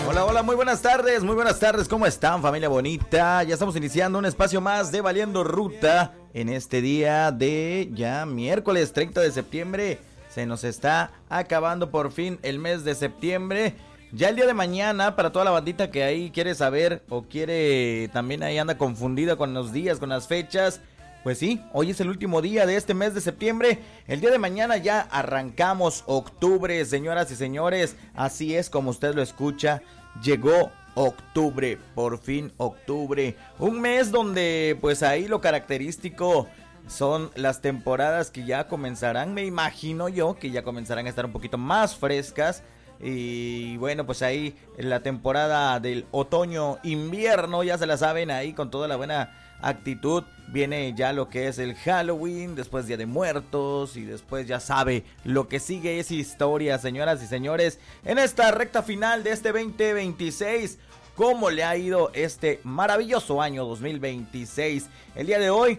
Hola, hola, muy buenas tardes, ¿cómo están, familia bonita? Ya estamos iniciando un espacio más de Valiendo Ruta en este día de ya miércoles 30 de septiembre. Se nos está acabando por fin el mes de septiembre. Ya el día de mañana, para toda la bandita que ahí quiere saber o quiere también ahí anda confundida con los días, con las fechas. Pues sí, hoy es el último día de este mes de septiembre. El día de mañana ya arrancamos octubre, señoras y señores. Así es como usted lo escucha. Llegó octubre, por fin octubre. Un mes donde pues ahí lo característico son las temporadas que ya comenzarán, me imagino yo, que ya comenzarán a estar un poquito más frescas. Y bueno, pues ahí la temporada del otoño-invierno, ya se la saben, ahí con toda la buena actitud. Viene ya lo que es el Halloween, después Día de Muertos y después ya sabe, lo que sigue es historia, señoras y señores. En esta recta final de este 2026, ¿cómo le ha ido este maravilloso año 2026? El día de hoy